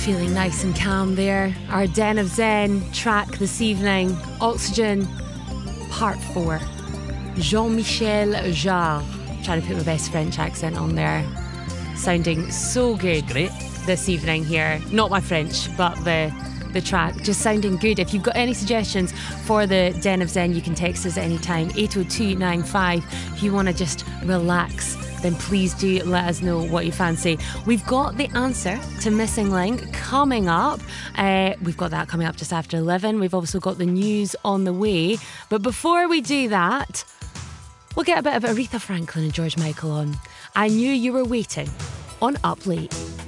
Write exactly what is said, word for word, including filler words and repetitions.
Feeling nice and calm there. Our Den of Zen track this evening, Oxygen, part four. Jean-Michel Jarre. Trying to put my best French accent on there. Sounding so good Great. this evening here. Not my French, but the the track. Just sounding good. If you've got any suggestions for the Den of Zen, you can text us at any time. eight oh two nine five. If you want to just relax, then please do let us know what you fancy. We've got the answer to Missing Link coming up. Uh, we've got that coming up just after eleven. We've also got the news on the way. But before we do that, we'll get a bit of Aretha Franklin and George Michael on. I Knew You Were Waiting on Up Late.